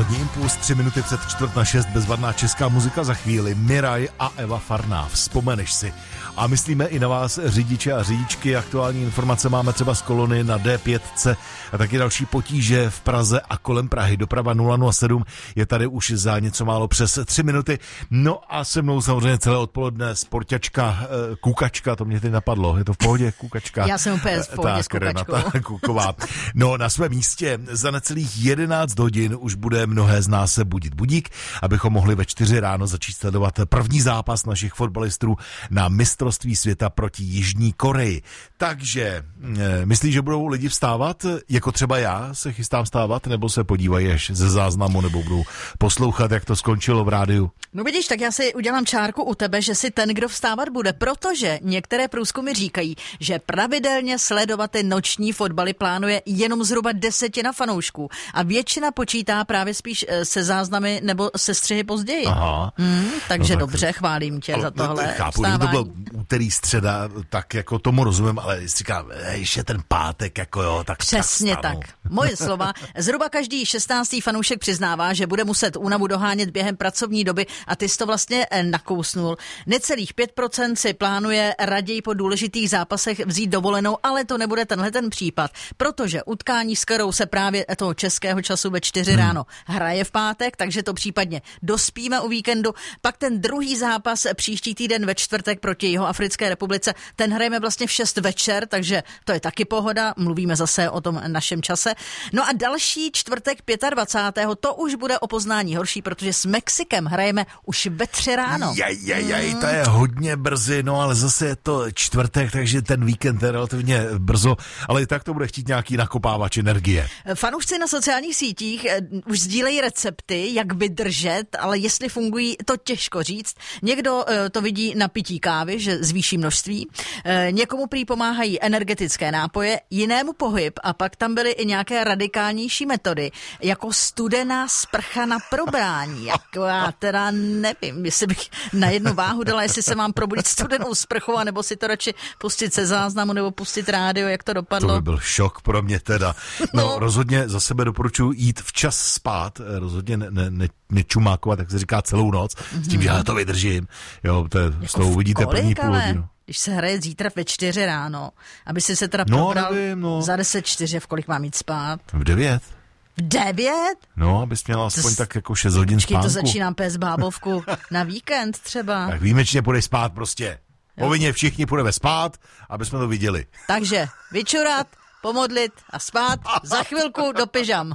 Ranní impuls, 3 minuty před 5:45, bezvadná česká muzika za chvíli. Miraj a Eva Farná, vzpomeneš si. A myslíme i na vás, řidiče a řidičky. Aktuální informace máme třeba z kolony na D5 a taky další potíže v Praze a kolem Prahy. Doprava 007 je tady už za něco málo přes 3 minuty. No a se mnou samozřejmě celé odpoledne sporťačka, kukačka, to mě teď napadlo. Je to v pohodě, kukačka? Já jsem úplně v pohodě s kukačkou. Renata Kuková. No, na svém místě za necelých 11 hodin už bude mnohé z nás se budit budík, abychom mohli ve 4 ráno začít sledovat první zápas našich fotbalistů na mistrovství světa proti Jižní Koreji. Takže myslíš, že budou lidi vstávat, jako třeba já se chystám vstávat, nebo se podívají až ze záznamu, nebo budou poslouchat, jak to skončilo v rádiu? No vidíš, tak já si udělám čárku u tebe, že si ten, kdo vstávat bude, protože některé průzkumy říkají, že pravidelně sledovat ty noční fotbaly plánuje jenom zhruba 10% fanoušků a většina počítá právě spíš se záznamy nebo se střihy později. Aha. Takže no, dobře, chválím tě za tohle. Chápu, kdyby to bylo úterý, středa, tak jako tomu rozumím, ale říkám, ještě ten pátek, jako jo, tak přesně tak. Moje slova. Zhruba každý 16. fanoušek přiznává, že bude muset únavu dohánět během pracovní doby a ty jsi to vlastně nakousnul. Necelých 5% si plánuje raději po důležitých zápasech vzít dovolenou, ale to nebude tenhle ten případ, protože utkání s Koreou se právě toho českého času ve 4 ráno hraje v pátek, takže to případně dospíme u víkendu. Pak ten druhý zápas příští týden ve čtvrtek proti Jihoafrické republice, ten hrajeme vlastně v 6 večer, takže to je taky pohoda, mluvíme zase o tom našem čase. No a další čtvrtek 25. to už bude o poznání horší, protože s Mexikem hrajeme už ve 3 ráno. To je hodně brzy, no ale zase je to čtvrtek, takže ten víkend je relativně brzo, ale i tak to bude chtít nějaký nakopávač energie. Fanoušci na sociálních sítích už sdílejí recepty, jak vydržet, ale jestli fungují, to těžko říct. Někdo to vidí na pití kávy, že zvýší množství, někomu prý pomáhají energetické nápoje, jinému pohyb a pak tam byly i nějaké radikálnější metody, jako studená sprcha na probrání. Jako já teda nevím, jestli bych na jednu váhu dala, jestli se mám probudit studenou sprchou, anebo si to radši pustit se záznamu, nebo pustit rádio, jak to dopadlo. To by byl šok pro mě teda. No, rozhodně za sebe doporučuji jít včas spát, rozhodně nečumákovat, jak se říká, celou noc, s tím, že já to vydržím. Jo, to je, jako z toho uvidíte první půl hodinu. Když se hraje zítra ve 4 ráno, aby si se teda probral za 10:04, v kolik mám jít spát? V 9. V 9? No, abys měla aspoň tak jako 6 hodin spánku. To začínám pést bábovku na víkend třeba. Tak výjimečně půjdeš spát prostě. Povinně všichni půjdeme spát, aby jsme to viděli. Takže vyčurat, pomodlit a spát, za chvilku do pyžam.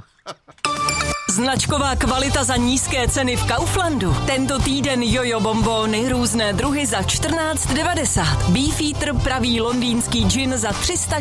Značková kvalita za nízké ceny v Kauflandu. Tento týden jojo bombóny, různé druhy za 14,90. Beefeater pravý londýnský gin za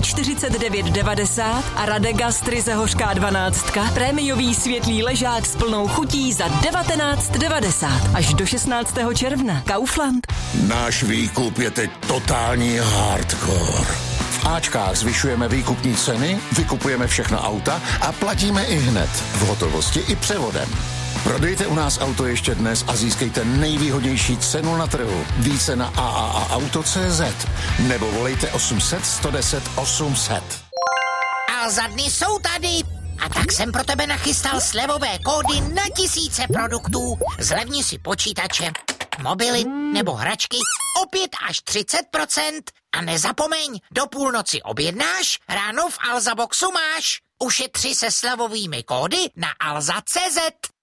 349,90 a Radegast ryze hořká 12. Prémiový světlý ležák s plnou chutí za 19,90. Až do 16. června. Kaufland. Náš výkup je teď totální hardcore. V Ačkách zvyšujeme výkupní ceny, vykupujeme všechna auta a platíme i hned, v hotovosti i převodem. Prodejte u nás auto ještě dnes a získejte nejvýhodnější cenu na trhu. Více na AAAauto.cz nebo volejte 800 110 800. A za dny jsou tady. A tak jsem pro tebe nachystal slevové kódy na tisíce produktů. Zlevni si počítače, mobily nebo hračky o 5 až 30%. A nezapomeň, do půlnoci objednáš, ráno v Alza Boxu máš. Ušetři se slevovými kódy na alza.cz.